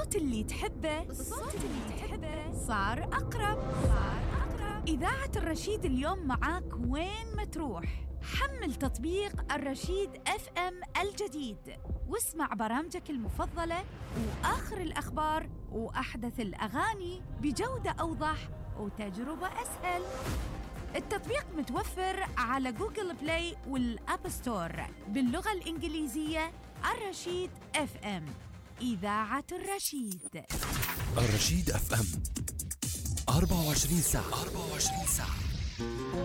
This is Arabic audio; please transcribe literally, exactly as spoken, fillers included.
الصوت اللي تحبه الصوت اللي تحبه صار أقرب صار أقرب إذاعة الرشيد اليوم معاك وين ما تروح. حمل تطبيق الرشيد اف ام الجديد واسمع برامجك المفضلة وآخر الأخبار وأحدث الأغاني بجودة أوضح وتجربة أسهل. التطبيق متوفر على جوجل بلاي والأب ستور باللغة الإنجليزية. الرشيد اف ام، إذاعة الرشيد. الرشيد اف ام أربعة وعشرين ساعة أربعة وعشرين ساعة.